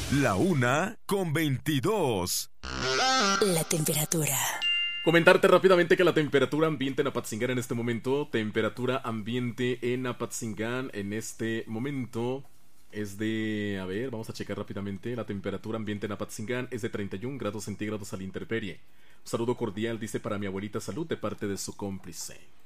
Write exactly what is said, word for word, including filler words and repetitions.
La una con veintidós. La temperatura. Comentarte rápidamente que la temperatura ambiente en Apatzingán en este momento, temperatura ambiente en Apatzingán en este momento es de, a ver, vamos a checar rápidamente, la temperatura ambiente en Apatzingán es de treinta y un grados centígrados a la intemperie. Un saludo cordial, dice, para mi abuelita Salud de parte de su cómplice.